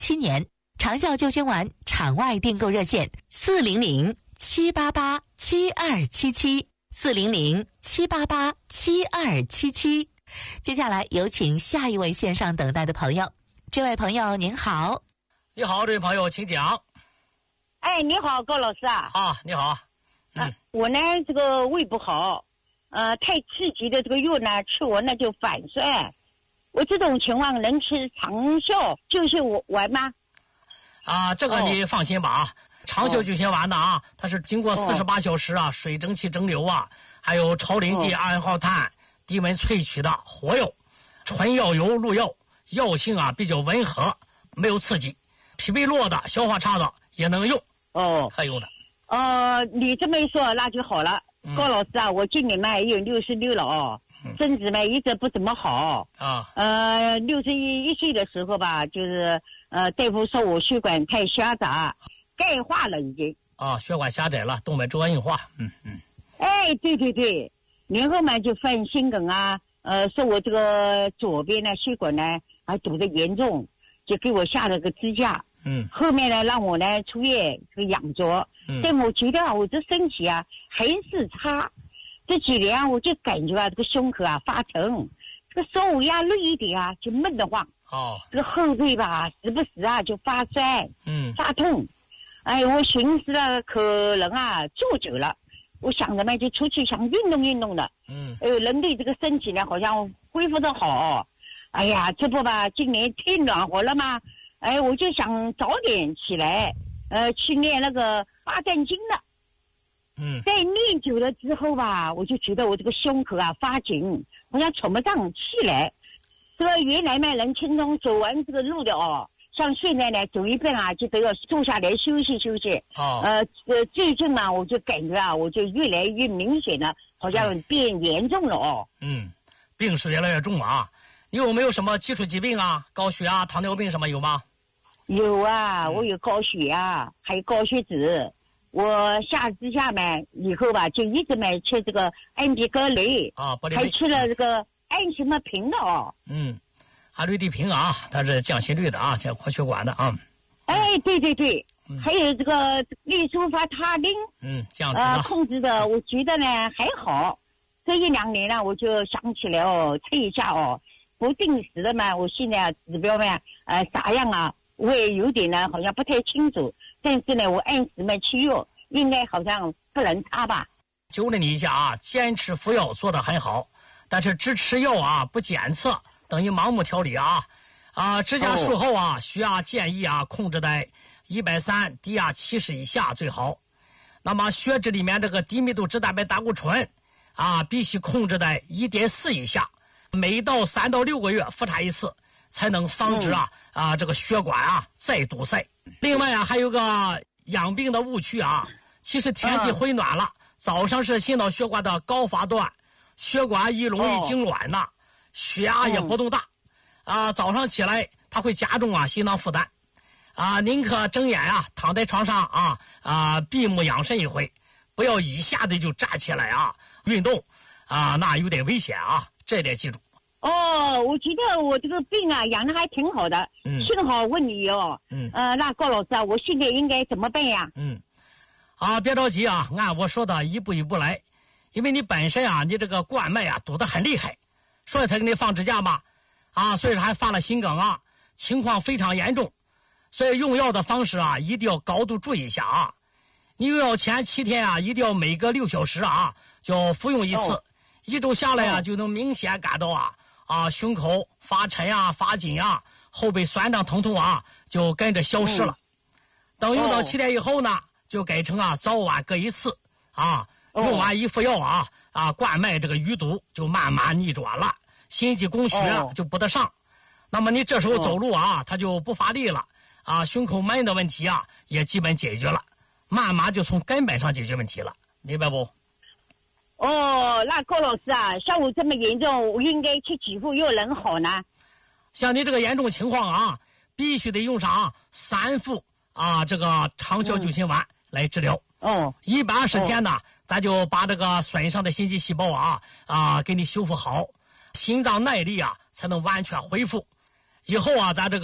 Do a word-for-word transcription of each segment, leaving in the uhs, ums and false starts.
七年。长效救心丸场外订购热线：四零零七八八七二七七，四零零七八八七二七七。接下来有请下一位线上等待的朋友。这位朋友您好。 你好，这位朋友请讲。 哎，你好，高老师啊。 啊，你好。 嗯，啊、我呢这个胃不好，呃，太刺激的这个药呢吃完了就反酸。我这种情况能吃长效救心丸吗？ 啊，这个你放心吧啊，哦、长效救心丸的啊，它是经过四十八小时啊、哦、水蒸气蒸馏啊，还有超临界二氧化碳、哦、低温萃取的活药，纯药油入药，药性啊比较温和，没有刺激，脾胃弱的、消化差的也能用哦，可以用的。 哦，你这么一说那就好了。嗯、高老师啊，我今年嘛也有六十六了哦，嗯、身子嘛一直不怎么好啊。呃，六十一一岁的时候吧，就是呃大夫说我血管太狭窄，钙化了已经。 啊，血管狭窄了，动脉粥硬化。嗯嗯。 哎，对对对，然后嘛就犯心梗啊，呃，说我这个左边呢血管呢还堵得严重，就给我下了个支架。嗯，后面呢让我呢出院这个养着，嗯，但我觉得啊我这身体啊还是差，这几年啊我就感觉啊这个胸口啊发沉，这个稍微啊累一点啊就闷得慌，哦，这个后背吧时不时啊就发酸，嗯，发痛，哎，我寻思了可能啊坐久了，我想着嘛就出去想运动运动的，嗯，哎呦人对这个身体呢好像恢复得好，哎呀这不吧今年天暖和了嘛。哎，我就想早点起来，呃，去练那个八段经了。嗯，在练久了之后吧，我就觉得我这个胸口啊发紧，好像喘不上气来。这个原来嘛能轻松走完这个路的哦，像现在呢走一遍啊就得要坐下来休息休息。哦。呃呃，最近嘛我就感觉啊，我就越来越明显了，好像变严重了哦。 嗯，病势越来越重啊。你有没有什么基础疾病啊？高血压、糖尿病什么有吗？ 有啊，我有高血压，还有高血脂。我下支架嘛以后吧，就一直买吃这个安必格雷啊，还吃了这个安什么平的哦。 嗯，阿氯地平啊，它是降心率的啊，降扩血管的啊。 哎，对对对，嗯、还有这个利舒法他汀， 嗯，降脂呃控制的，我觉得呢还好。这一两年呢，我就想起来哦，测一下哦，不定时的嘛，我现在指标嘛，呃，啥样啊？我也有点呢，好像不太清楚，但是呢，我按时嘛吃药，应该好像不能差吧。 纠正你一下啊，坚持服药做得很好，但是只吃药啊不检测，等于盲目调理啊。啊，指甲术后啊，血压建议啊控制在一百三，低压七十以下最好。那么血脂里面这个低密度脂蛋白胆固醇啊，必须控制在一点四以下，每到三到六个月复查一次。才能防止啊、嗯、啊这个血管啊再堵塞。另外啊还有个养病的误区啊，其实天气回暖了，嗯、早上是心脑血管的高发段，血管一容易痉挛呐、哦，血压也波动大，嗯、啊早上起来它会加重啊心脏负担，啊宁可睁眼啊躺在床上啊啊闭目养神一回，不要一下子就站起来啊运动啊那有点危险啊，这点记住。 哦，我觉得我这个病啊养的还挺好的，嗯，幸好问你哦，嗯，呃，那高老师啊，我现在应该怎么办呀？ 嗯，啊，别着急啊，按我说的一步一步来，因为你本身啊，你这个冠脉啊堵得很厉害，所以才给你放支架嘛，啊，所以说还犯了心梗啊，情况非常严重，所以用药的方式啊一定要高度注意一下啊，你用药前七天啊一定要每隔六小时啊就服用一次，哦、一周下来啊、哦、就能明显感到啊。啊，胸口发沉啊，发紧啊，后背酸胀疼痛啊，就跟着消失了。嗯、等用到七天以后呢，就改成啊早晚各一次啊，用完一副药啊啊，冠脉这个淤堵就慢慢逆转了，心肌供血就不得上。那么你这时候走路啊，它就不发力了啊，胸口闷的问题啊也基本解决了，慢慢就从根本上解决问题了，明白不？ 哦，那高老师啊，像我这么严重，我应该吃几副药能好呢？ 像你这个严重情况啊，必须得用上三副啊这个长效救心丸来治疗。哦，一百二十天呢、哦，咱就把这个损伤的心肌细胞啊啊给你修复好，心脏耐力啊才能完全恢复。以后啊，咱这个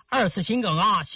二次心梗啊。